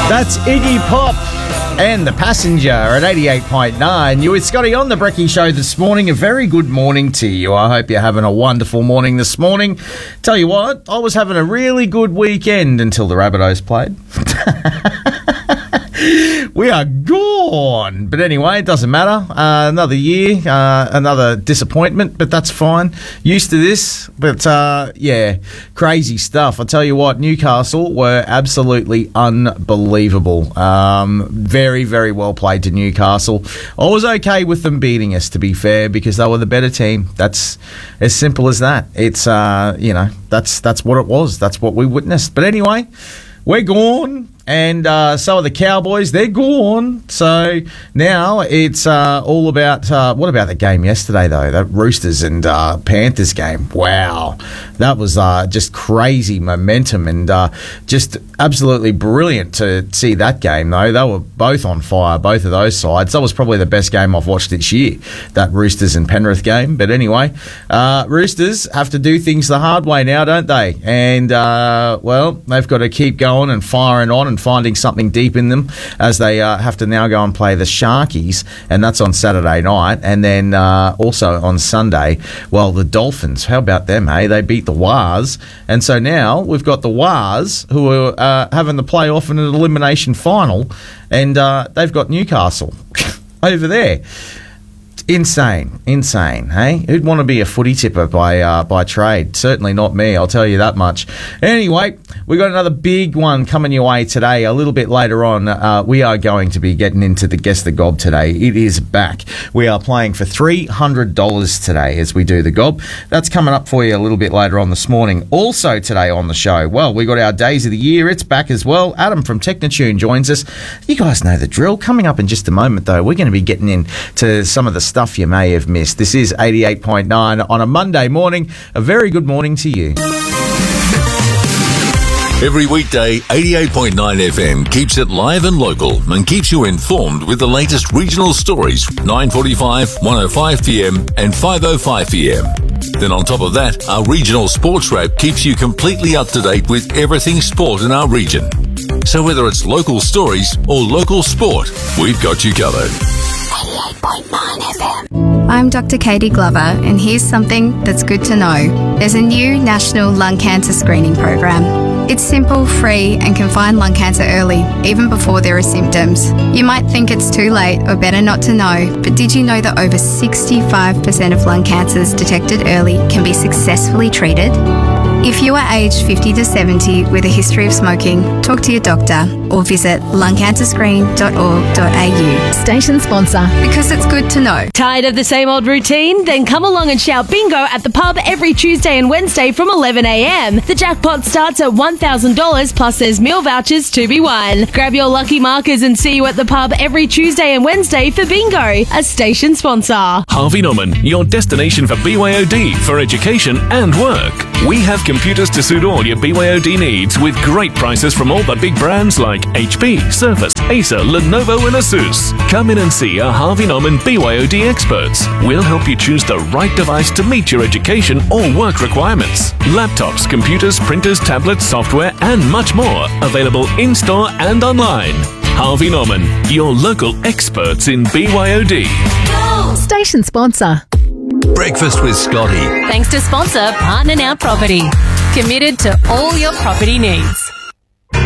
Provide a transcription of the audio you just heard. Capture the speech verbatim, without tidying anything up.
That's Iggy Pop and The Passenger at eighty-eight point nine. You with Scotty on the Brekkie Show this morning. A very good morning to you. I hope you're having a wonderful morning this morning. Tell you what, I was having a really good weekend until the Rabbitohs played. We are gone. But anyway, it doesn't matter. Uh, another year, uh, another disappointment, but that's fine. Used to this, but uh, yeah, crazy stuff. I tell you what, Newcastle were absolutely unbelievable. Um, very, very well played to Newcastle. I was okay with them beating us, to be fair, because they were the better team. That's as simple as that. It's, uh, you know, that's that's what it was. That's what we witnessed. But anyway, we're gone. And uh, so are the Cowboys. They're gone. So now it's uh, all about... Uh, what about the game yesterday, though? That Roosters and uh, Panthers game. Wow. That was uh, just crazy momentum and uh, just absolutely brilliant to see that game, though. They were both on fire, both of those sides. That was probably the best game I've watched this year, that Roosters and Penrith game. But anyway, uh, Roosters have to do things the hard way now, don't they? And, uh, well, they've got to keep going and firing on and finding something deep in them as they uh, have to now go and play the Sharkies, and that's on Saturday night. And then uh, also on Sunday, well, the Dolphins, how about them, hey? They beat the Wars, and so now we've got the Wars who are uh, having the playoff in an elimination final, and uh, they've got Newcastle over there. Insane, insane, hey? Who'd want to be a footy tipper by uh, by trade? Certainly not me, I'll tell you that much. Anyway, we got another big one coming your way today. A little bit later on, uh, we are going to be getting into the Guess the Gob today. It is back. We are playing for three hundred dollars today as we do the Gob. That's coming up for you a little bit later on this morning. Also today on the show, well, we got our Days of the Year. It's back as well. Adam from Technotune joins us. You guys know the drill. Coming up in just a moment, though, we're going to be getting into some of the stuff Stuff you may have missed. This is eighty-eight point nine on a Monday morning. A very good morning to you. Every weekday, eighty-eight point nine F M keeps it live and local and keeps you informed with the latest regional stories, nine forty-five, one oh five p m and five oh five p m. Then on top of that, our regional sports wrap keeps you completely up to date with everything sport in our region. So whether it's local stories or local sport, we've got you covered. eighty-eight point nine F M. I'm Doctor Katie Glover, and here's something that's good to know. There's a new national lung cancer screening program. It's simple, free, and can find lung cancer early, even before there are symptoms. You might think it's too late or better not to know, but did you know that over sixty-five percent of lung cancers detected early can be successfully treated? If you are aged fifty to seventy with a history of smoking, talk to your doctor or visit lung cancer screen dot org dot a u. Station sponsor. Because it's good to know. Tired of the same old routine? Then come along and shout bingo at the pub every Tuesday and Wednesday from eleven a m. The jackpot starts at one thousand dollars plus there's meal vouchers to be won. Grab your lucky markers and see you at the pub every Tuesday and Wednesday for bingo, a station sponsor. Harvey Norman, your destination for B Y O D for education and work. We have computers to suit all your B Y O D needs with great prices from all the big brands like H P, Surface, Acer, Lenovo and Asus. Come in and see our Harvey Norman B Y O D experts. We'll help you choose the right device to meet your education or work requirements. Laptops, computers, printers, tablets, software and much more available in-store and online. Harvey Norman, your local experts in B Y O D. Station sponsor. Breakfast with Scotty. Thanks to sponsor Partner Now Property. Committed to all your property needs.